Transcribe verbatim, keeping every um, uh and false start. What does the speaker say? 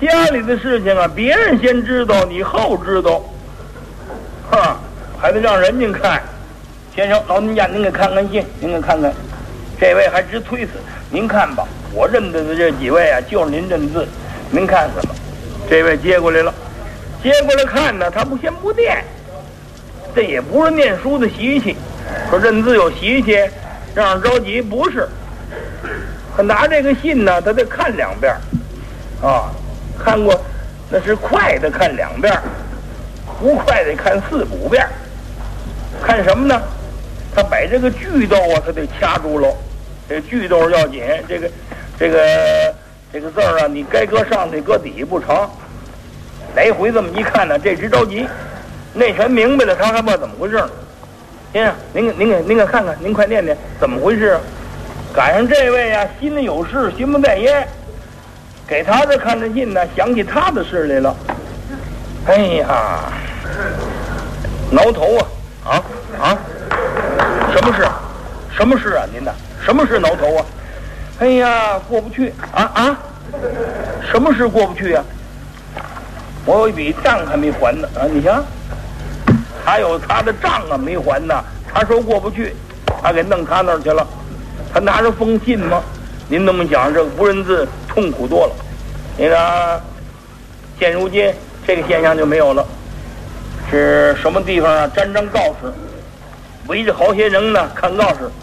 家里的事情啊，别人先知道，你后知道，哈，还得让人家看。先生，老人家，您给看看信，您给看看。这位还直推辞，您看吧，我认得的这几位啊，就是您认字，您看看吧。这位接过来了，接过来看呢，他不先不念，这也不是念书的习气，说认字有习气，让人着急，不是。他拿这个信呢，他得看两遍，啊，看过，那是快的看两遍，不快的看四五遍。看什么呢？他把这个句逗啊，他得掐住喽。这句逗要紧，这个这个这个字儿啊，你该搁上得搁底不成。来回这么一看呢，这直着急，那全明白了，他还不知道怎么回事呢。先生，您给您给您给看看，您快念念怎么回事啊？赶上这位啊，心里有事，心不在焉，给他这看着信呢，想起他的事来了。哎呀，挠头啊啊啊！什么事？什么事啊？您的什么事挠头啊？哎呀，过不去啊啊！什么事过不去啊？我有一笔账还没还呢啊！你瞧，还有他的账啊没还呢。他说过不去，他给弄他那儿去了。他拿着封信吗？您那么想，这个不认字痛苦多了。那个现如今这个现象就没有了。是什么地方啊？粘张告示，围着好些人呢看告示。